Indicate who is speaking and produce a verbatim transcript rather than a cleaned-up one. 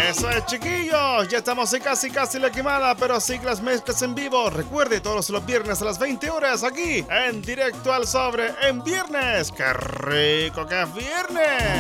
Speaker 1: Eso es, chiquillos. Ya estamos en casi casi la quemada, pero sí que las mezclas en vivo. Recuerde, todos los viernes a las veinte horas aquí en Directo al Sobre en viernes. ¡Qué rico que es viernes!